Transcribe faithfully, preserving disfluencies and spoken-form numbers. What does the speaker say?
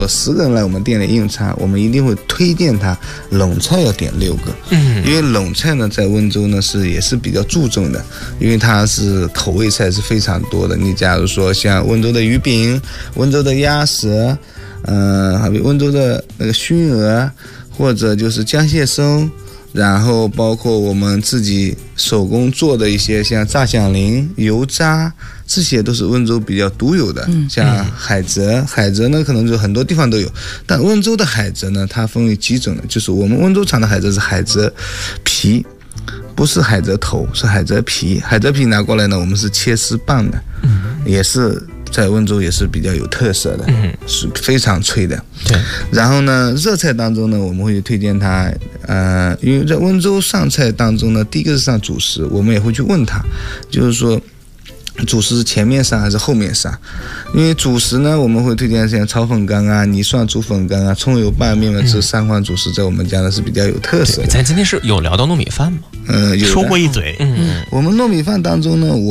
十个人来我们店里用餐，我们一定会推荐他冷菜要点六个，嗯，因为冷菜呢在温州呢是也是比较注重的，因为它是口味菜是非常多的。你假如说像温州的鱼饼、温州的鸭舌，嗯、呃，还有温州的那个熏鹅，或者就是江蟹松。然后包括我们自己手工做的一些像炸响铃、油炸，这些都是温州比较独有的。嗯、像海蜇，海蜇呢可能就很多地方都有，但温州的海蜇呢，它分为几种呢？就是我们温州产的海蜇是海蜇皮，不是海蜇头，是海蜇皮。海蜇皮拿过来呢，我们是切丝棒的，嗯、也是。在温州也是比较有特色的，嗯，是非常脆的。 对， 然后呢，热菜当中呢，我们会推荐它，呃，因为在温州上菜当中呢，第一个是上主食，我们也会去问他，就是说主食是前面上还是后面上？因为主食呢，我们会推荐像炒粉干啊、泥涮煮粉干啊、葱油拌面啊，这三款主食在我们家呢是比较有特色的。 咱今天是有聊到糯米饭吗？ 呃，有说过一嘴。嗯， 我们糯米饭当中呢，我